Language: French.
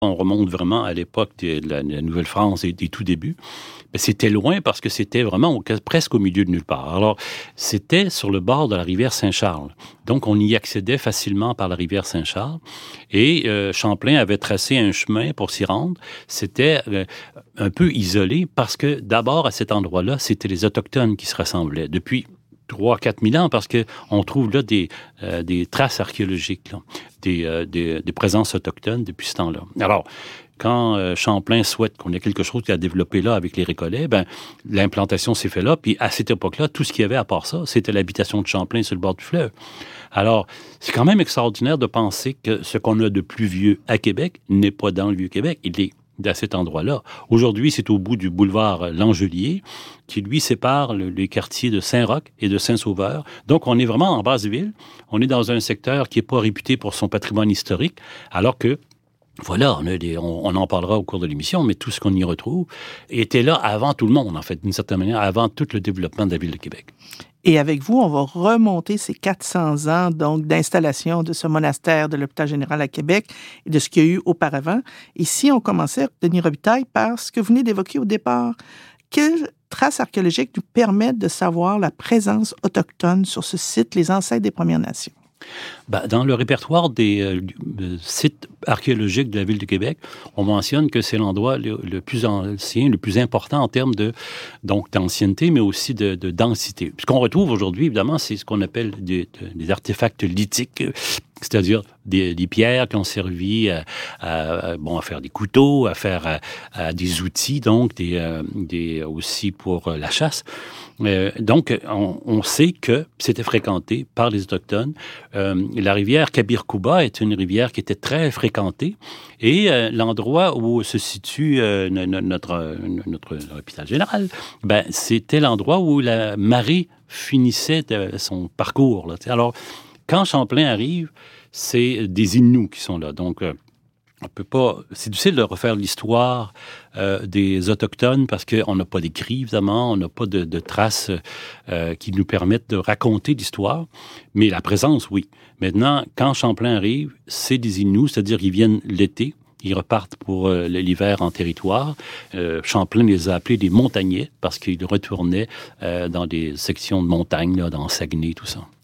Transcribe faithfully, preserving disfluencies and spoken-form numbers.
On remonte vraiment à l'époque de la, de la Nouvelle-France et des tout débuts. Mais c'était loin parce que c'était vraiment au, presque au milieu de nulle part. Alors, c'était sur le bord de la rivière Saint-Charles. Donc, on y accédait facilement par la rivière Saint-Charles. Et euh, Champlain avait tracé un chemin pour s'y rendre. C'était euh, un peu isolé parce que, d'abord, à cet endroit-là, c'était les Autochtones qui se rassemblaient depuis trois à quatre mille ans, parce qu'on trouve là des, euh, des traces archéologiques, là, des, euh, des, des présences autochtones depuis ce temps-là. Alors, quand euh, Champlain souhaite qu'on ait quelque chose qui a développé là avec les Récollets, ben, l'implantation s'est faite là, puis à cette époque-là, tout ce qu'il y avait à part ça, c'était l'habitation de Champlain sur le bord du fleuve. Alors, c'est quand même extraordinaire de penser que ce qu'on a de plus vieux à Québec n'est pas dans le Vieux-Québec, il est à cet endroit-là. Aujourd'hui, c'est au bout du boulevard Langelier qui, lui, sépare le, les quartiers de Saint-Roch et de Saint-Sauveur. Donc, on est vraiment en basse ville. On est dans un secteur qui n'est pas réputé pour son patrimoine historique, alors que voilà, on, a des, on, on en parlera au cours de l'émission, mais tout ce qu'on y retrouve était là avant tout le monde, en fait, d'une certaine manière, avant tout le développement de la ville de Québec. Et avec vous, on va remonter ces quatre cents ans donc d'installation de ce monastère de l'Hôpital général à Québec et de ce qu'il y a eu auparavant. Ici, on commençait, Denis Robitaille, par ce que vous venez d'évoquer au départ. Quelles traces archéologiques nous permettent de savoir la présence autochtone sur ce site, les ancêtres des Premières Nations? Ben, dans le répertoire des euh, sites archéologiques de la ville de Québec, on mentionne que c'est l'endroit le, le plus ancien, le plus important en termes de, donc, d'ancienneté, mais aussi de, de densité. Ce qu'on retrouve aujourd'hui, évidemment, c'est ce qu'on appelle des, des artefacts lithiques, c'est-à-dire des, des pierres qui ont servi à, à, bon, à faire des couteaux, à faire à, à des outils, donc des, euh, des, aussi pour la chasse. Euh, donc, on, on sait que c'était fréquenté par les Autochtones. Euh, la rivière Kabirkouba est une rivière qui était très fréquentée et euh, l'endroit où se situe euh, notre, notre hôpital général, ben, c'était l'endroit où la marée finissait de son parcours, là. Alors, quand Champlain arrive, c'est des Inuits qui sont là. Donc, euh, on peut pas. C'est difficile de refaire l'histoire euh, des Autochtones parce qu'on n'a pas d'écrit, évidemment, on n'a pas de, de traces euh, qui nous permettent de raconter l'histoire. Mais la présence, oui. Maintenant, quand Champlain arrive, c'est des Inuits, c'est-à-dire qu'ils viennent l'été. Ils repartent pour euh, l'hiver en territoire. Euh, Champlain les a appelés des montagnais parce qu'ils retournaient euh, dans des sections de montagne, là, dans Saguenay, tout ça.